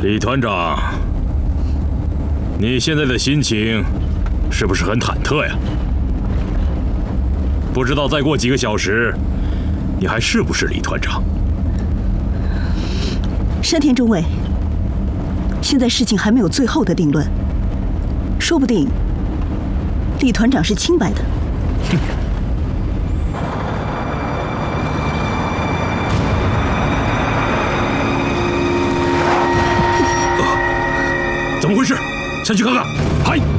李团长，你现在的心情是不是很忐忑呀？不知道再过几个小时，你还是不是李团长？ 山田中尉，现在事情还没有最后的定论，说不定李团长是清白的。 哼。怎么回事？下去看看。嗨。